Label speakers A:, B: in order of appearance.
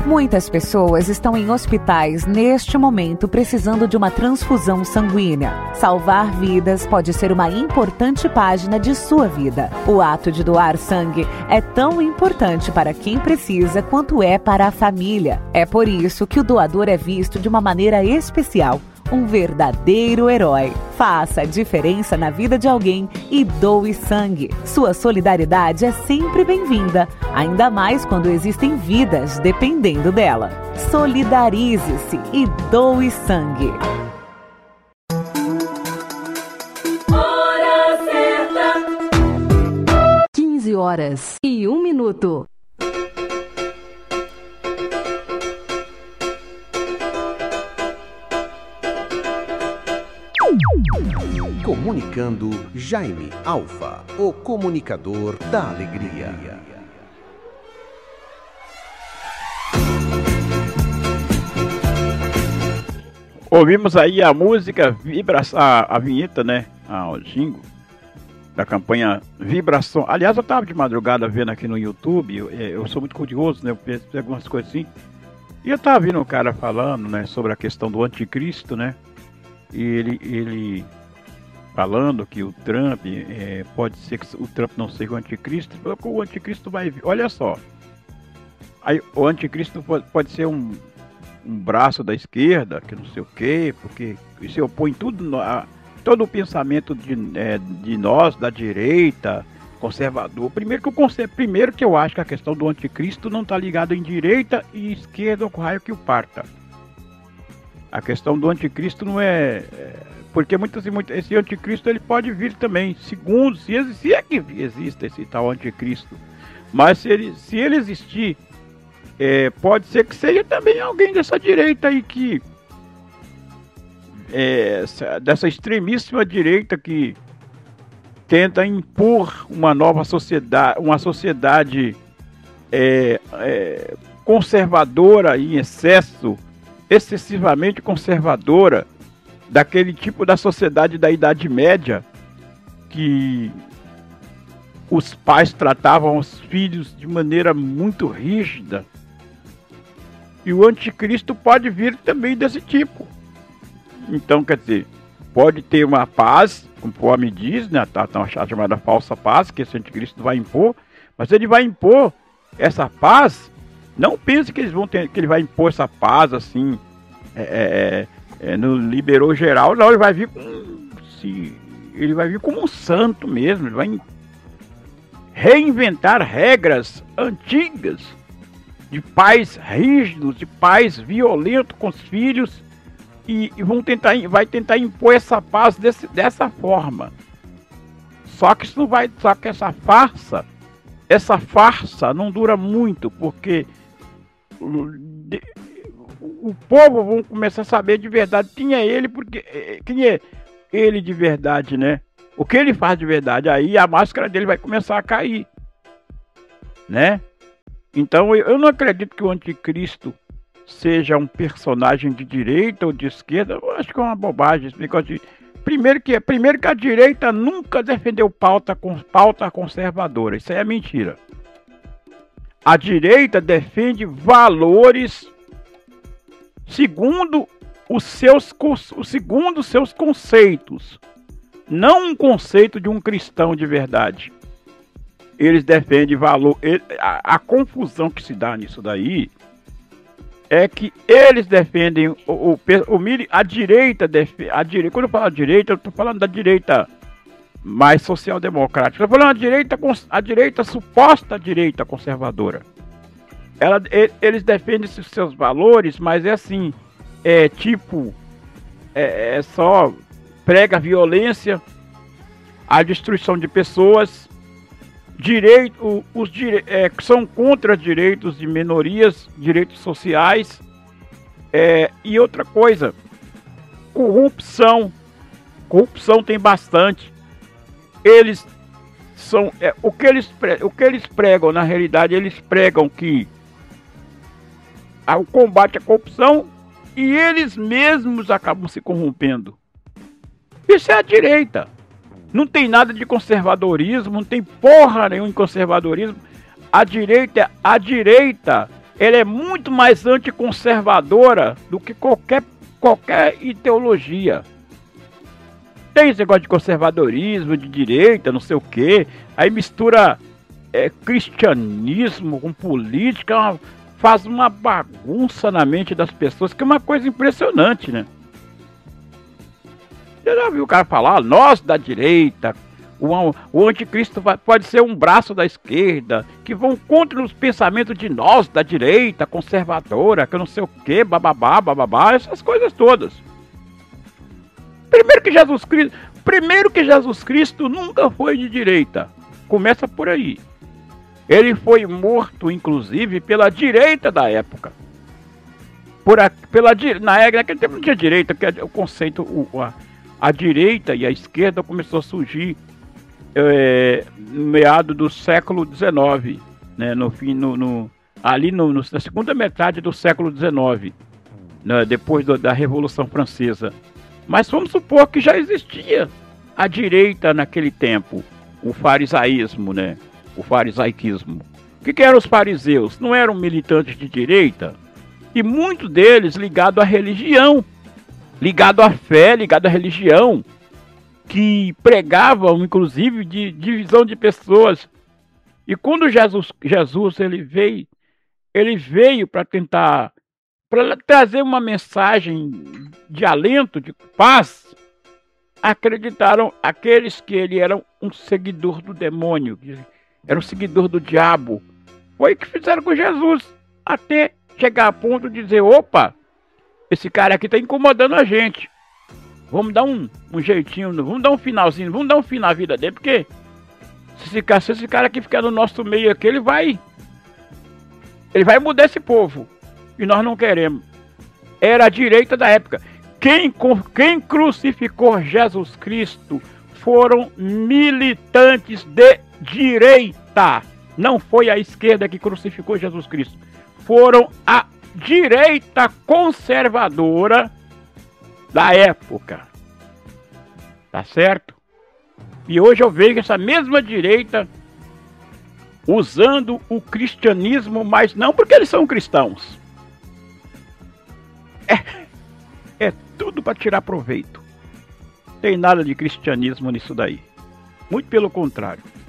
A: Muitas pessoas estão em hospitais neste momento precisando de uma transfusão sanguínea. Salvar vidas pode ser uma importante página de sua vida. O ato de doar sangue é tão importante para quem precisa quanto é para a família. É por isso que o doador é visto de uma maneira especial. Um verdadeiro herói. Faça a diferença na vida de alguém e doe sangue. Sua solidariedade é sempre bem-vinda, ainda mais quando existem vidas dependendo dela. Solidarize-se e doe sangue.
B: Hora certa. 15h01.
C: Comunicando Jaime Alfa, o comunicador da alegria.
D: Ouvimos aí a música Vibração, a vinheta, né? O jingle da campanha Vibração. Aliás, eu estava de madrugada vendo aqui no YouTube, eu sou muito curioso, né? Eu penso em algumas coisas assim. E eu estava vendo um cara falando, né, sobre a questão do anticristo, né? E ele falando que o Trump, pode ser que o Trump não seja o anticristo, porque o anticristo vai vir. Olha só, aí, o anticristo pode ser um braço da esquerda, que não sei o quê, porque se opõe todo o pensamento de nós, da direita, conservador. Primeiro que eu acho que a questão do anticristo não está ligada em direita e esquerda, o raio que o parta. A questão do anticristo não é... Porque esse anticristo ele pode vir também, segundo, se é que existe esse tal anticristo. Mas se ele existir, pode ser que seja também alguém dessa direita aí que... dessa extremíssima direita que tenta impor uma nova sociedade, uma sociedade conservadora em excesso, excessivamente conservadora, daquele tipo da sociedade da Idade Média, que os pais tratavam os filhos de maneira muito rígida. E o anticristo pode vir também desse tipo. Então, quer dizer, pode ter uma paz, conforme diz, né, a chamada falsa paz, que esse anticristo vai impor, mas ele vai impor essa paz. Não pense que que ele vai impor essa paz assim, no liberou geral. Não, ele vai vir como um santo mesmo. Ele vai reinventar regras antigas de pais rígidos, de pais violentos com os filhos, e vai tentar impor essa paz dessa forma. Só que essa farsa não dura muito, porque o povo vão começar a saber de verdade quem é ele de verdade, né? O que ele faz de verdade, aí a máscara dele vai começar a cair, né? Então eu não acredito que o anticristo seja um personagem de direita ou de esquerda. Eu acho que é uma bobagem esse negócio de... Primeiro que a direita nunca defendeu pauta conservadora. Isso aí é mentira. A direita defende valores segundo os seus conceitos, não um conceito de um cristão de verdade. Eles defendem valor. A confusão que se dá nisso daí é que eles defendem a direita. Quando eu falo direita, eu estou falando da direita mais social-democrática. Estou falando a direita suposta direita conservadora. Eles defendem seus valores, mas é assim, só prega a violência, a destruição de pessoas, são contra direitos de minorias, direitos sociais, e outra coisa, corrupção tem bastante. Eles são, o que eles pregam, na realidade, eles pregam que o combate à corrupção, e eles mesmos acabam se corrompendo. Isso é a direita. Não tem nada de conservadorismo, não tem porra nenhuma em conservadorismo. A direita Ela é muito mais anticonservadora do que qualquer ideologia. Tem esse negócio de conservadorismo, de direita, não sei o quê. Aí mistura cristianismo com política, faz uma bagunça na mente das pessoas, que é uma coisa impressionante, né? Você já viu o cara falar, nós da direita, o anticristo pode ser um braço da esquerda, que vão contra os pensamentos de nós da direita, conservadora, que eu não sei o que, bababá, essas coisas todas. Primeiro que Jesus Cristo nunca foi de direita. Começa por aí. Ele foi morto, inclusive, pela direita da época. Naquele tempo não tinha direita, porque o conceito, a direita e a esquerda começou a surgir no meado do século XIX, né, na segunda metade do século XIX, né, depois da Revolução Francesa. Mas vamos supor que já existia a direita naquele tempo, o farisaísmo, né? O farisaiquismo. O que eram os fariseus? Não eram militantes de direita? E muitos deles ligados à religião, ligados à fé, ligados à religião, que pregavam, inclusive, de divisão de pessoas. E quando Jesus ele veio para tentar trazer uma mensagem de alento, de paz, acreditaram aqueles que ele era um seguidor do demônio, era um seguidor do diabo. Foi o que fizeram com Jesus, até chegar a ponto de dizer, opa, esse cara aqui está incomodando a gente. Vamos dar um jeitinho, vamos dar um finalzinho, vamos dar um fim na vida dele, porque se esse cara aqui ficar no nosso meio aqui, ele vai mudar esse povo. E nós não queremos. Era a direita da época. Quem crucificou Jesus Cristo foram militantes de direita. Não foi a esquerda que crucificou Jesus Cristo. Foram a direita conservadora da época. Tá certo? E hoje eu vejo essa mesma direita usando o cristianismo, mas não porque eles são cristãos. É tudo para tirar proveito. Não tem nada de cristianismo nisso daí. Muito pelo contrário.